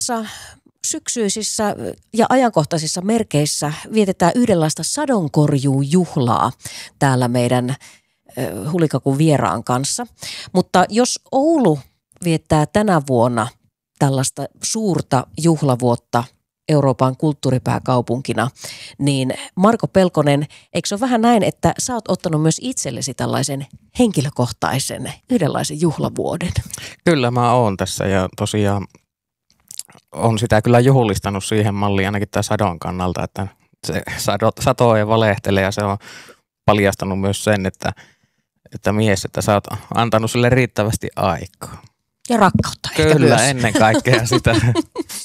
syksyisissä ja ajankohtaisissa merkeissä vietetään yhdenlaista sadonkorjuujuhlaa täällä meidän Hulikakun vieraan kanssa. Mutta jos Oulu viettää tänä vuonna tällaista suurta juhlavuotta Euroopan kulttuuripääkaupunkina, niin Marko Pelkonen, eikö se ole vähän näin, että sä oot ottanut myös itsellesi tällaisen henkilökohtaisen yhdenlaisen juhlavuoden? Kyllä mä oon tässä ja tosiaan on sitä kyllä juhlistanut siihen malliin ainakin tämän sadon kannalta, että se sato ei valehtele ja se on paljastanut myös sen, että mies, että sä oot antanut sille riittävästi aikaa. Ja rakkautta ehkä Kyllä, myös. ennen kaikkea sitä.